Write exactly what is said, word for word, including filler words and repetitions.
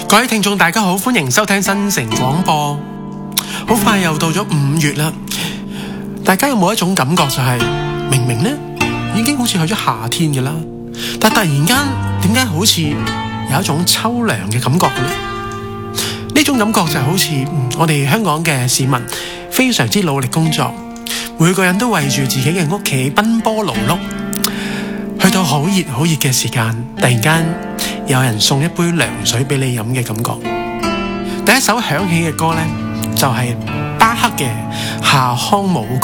各位聽眾大家好，歡迎收聽新城廣播。好快又到咗五月啦，大家有冇一種感覺就係、是、明明呢已經好似去咗夏天嘅啦，但突然間點解好似有一種秋涼嘅感覺嘅呢？呢種感覺就好似、嗯、我哋香港嘅市民非常之努力工作，每個人都為住自己嘅屋企奔波勞碌，去到好熱好熱嘅時間，突然間有人送一杯涼水俾你飲嘅感覺。第一首響起嘅歌呢，就係、是、巴克嘅《夏康舞曲》。